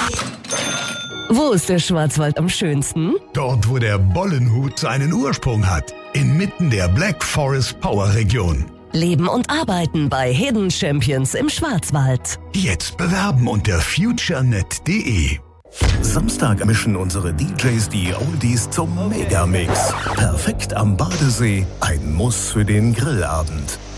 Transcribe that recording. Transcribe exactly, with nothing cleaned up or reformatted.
Wo ist der Schwarzwald am schönsten? Dort, wo der Bollenhut seinen Ursprung hat. Inmitten der Black Forest Power Region. Leben und arbeiten bei Hidden Champions im Schwarzwald. Jetzt bewerben unter futurenet punkt de. Samstag mischen unsere D Js die Oldies zum Megamix. Perfekt am Badesee, ein Muss für den Grillabend.